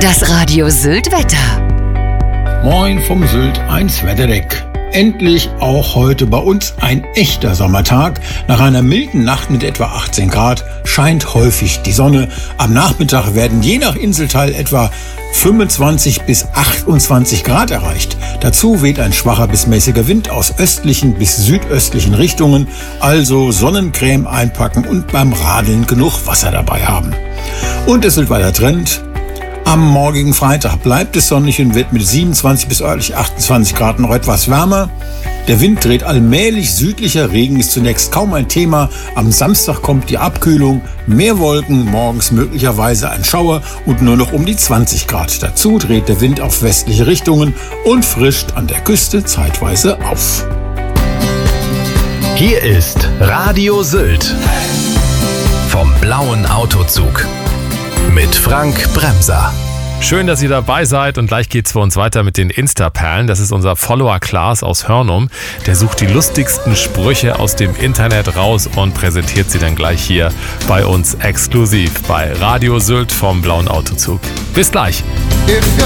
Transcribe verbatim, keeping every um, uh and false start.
Das Radio Sylt Wetter. Moin vom Sylt eins Wetterdeck. Endlich auch heute bei uns ein echter Sommertag. Nach einer milden Nacht mit etwa achtzehn Grad scheint häufig die Sonne. Am Nachmittag werden je nach Inselteil etwa fünfundzwanzig bis achtundzwanzig Grad erreicht. Dazu weht ein schwacher bis mäßiger Wind aus östlichen bis südöstlichen Richtungen. Also Sonnencreme einpacken und beim Radeln genug Wasser dabei haben. Und es wird weiter Trend. Am morgigen Freitag bleibt es sonnig und wird mit siebenundzwanzig bis örtlich achtundzwanzig Grad noch etwas wärmer. Der Wind dreht allmählich südlicher, Regen ist zunächst kaum ein Thema. Am Samstag kommt die Abkühlung, mehr Wolken, morgens möglicherweise ein Schauer und nur noch um die zwanzig Grad. Dazu dreht der Wind auf westliche Richtungen und frischt an der Küste zeitweise auf. Hier ist Radio Sylt vom blauen Autozug mit Frank Bremser. Schön, dass ihr dabei seid und gleich geht's für uns weiter mit den Insta-Perlen. Das ist unser Follower Klaas aus Hörnum. Der sucht die lustigsten Sprüche aus dem Internet raus und präsentiert sie dann gleich hier bei uns exklusiv bei Radio Sylt vom blauen Autozug. Bis gleich.